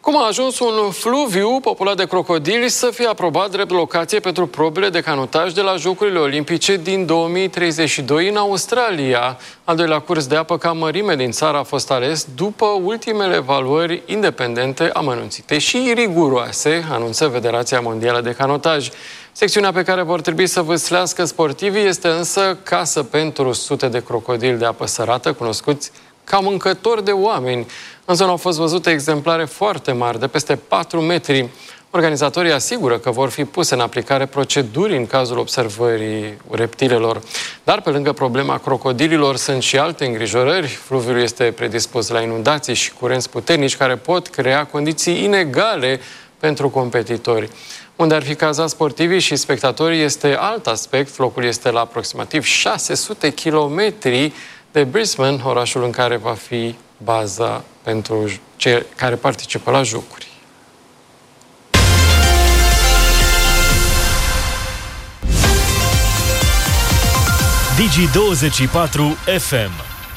Cum a ajuns un fluviu populat de crocodili să fie aprobat drept locație pentru probele de canotaj de la Jocurile Olimpice din 2032 în Australia? Al doilea curs de apă ca mărime din țară a fost ales după ultimele evaluări independente, amănunțite și riguroase, anunță Federația Mondială de Canotaj. Secțiunea pe care vor trebui să vâslească sportivii este însă casă pentru sute de crocodili de apă sărată, cunoscuți ca mâncători de oameni. În zonă au fost văzute exemplare foarte mari, de peste 4 metri. Organizatorii asigură că vor fi puse în aplicare proceduri în cazul observării reptilelor. Dar pe lângă problema crocodililor sunt și alte îngrijorări. Fluviul este predispus la inundații și curenți puternici care pot crea condiții inegale pentru competitori. Unde ar fi cazați sportivii și spectatorii este alt aspect. Locul este la aproximativ 600 kilometri de Brisbane, orașul în care va fi baza pentru cei care participă la jocuri. Digi24 FM.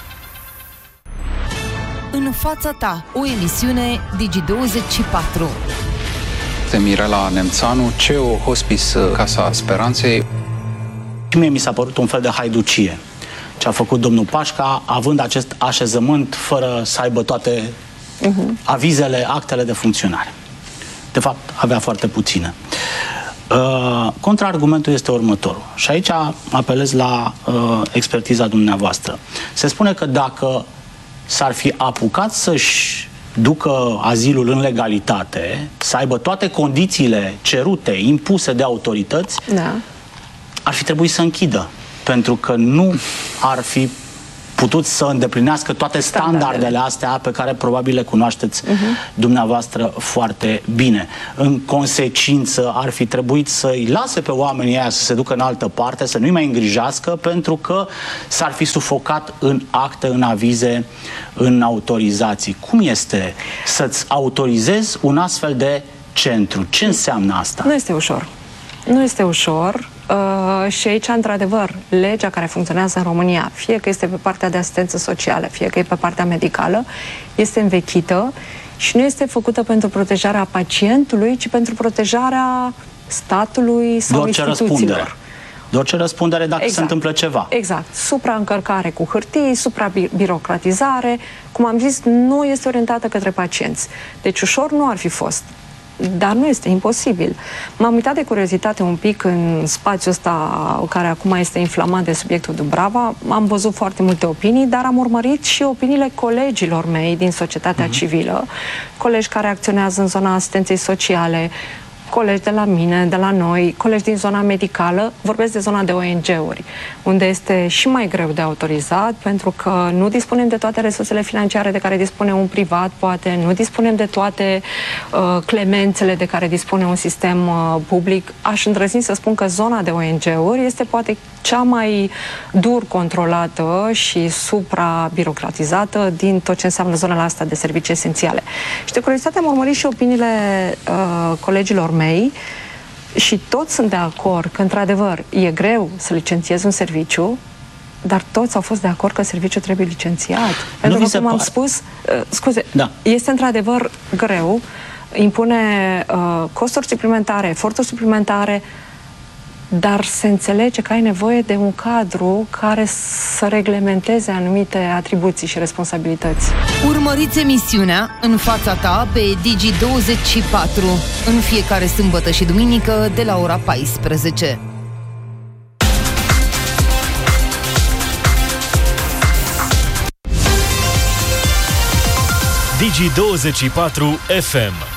În fața ta, o emisiune Digi24. Mirela Nemțanu, CEO Hospice Casa Speranței. Și mie mi s-a părut un fel de haiducie ce a făcut domnul Pașca, având acest așezământ fără să aibă toate avizele, actele de funcționare. De fapt, avea foarte puține. Contraargumentul este următorul. Și aici apelez la expertiza dumneavoastră. Se spune că dacă s-ar fi apucat să-și ducă azilul în legalitate, să aibă toate condițiile cerute, impuse de autorități, ar fi trebuit să închidă. Pentru că nu ar fi putut să îndeplinească toate standardele astea pe care probabil le cunoașteți dumneavoastră foarte bine. În consecință, ar fi trebuit să-i lase pe oamenii aia să se ducă în altă parte, să nu-i mai îngrijească, pentru că s-ar fi sufocat în acte, în avize, în autorizații. Cum este să-ți autorizezi un astfel de centru? Ce înseamnă asta? Nu este ușor. Nu este ușor. Și aici, într-adevăr, legea care funcționează în România, fie că este pe partea de asistență socială, fie că e pe partea medicală, este învechită și nu este făcută pentru protejarea pacientului, ci pentru protejarea statului sau instituțiilor. De orice răspundere dacă se întâmplă ceva. Exact. Supraîncărcare cu hârtii, suprabirocratizare, cum am zis, nu este orientată către pacienți. Deci ușor nu ar fi fost. Dar nu este imposibil. M-am uitat de curiozitate un pic în spațiul ăsta care acum este inflamat de subiectul Dubrava. Am văzut foarte multe opinii, dar am urmărit și opiniile colegilor mei din societatea civilă, colegi care acționează în zona asistenței sociale, colegi de la mine, de la noi, colegi din zona medicală, vorbesc de zona de ONG-uri, unde este și mai greu de autorizat, pentru că nu dispunem de toate resursele financiare de care dispune un privat, poate, nu dispunem de toate clemențele de care dispune un sistem public. Aș îndrăzni să spun că zona de ONG-uri este poate cea mai dur controlată și supra-birocratizată din tot ce înseamnă zonele astea de servicii esențiale. Și de curiozitate am urmărit și opiniile colegilor mei și toți sunt de acord că, într-adevăr, e greu să licențiezi un serviciu, dar toți au fost de acord că serviciul trebuie licențiat. Pentru că, cum am spus, este într-adevăr greu, impune costuri suplimentare, eforturi suplimentare, dar se înțelege că ai nevoie de un cadru care să reglementeze anumite atribuții și responsabilități. Urmăriți emisiunea În fața ta pe Digi24 în fiecare sâmbătă și duminică de la ora 14. Digi24 FM.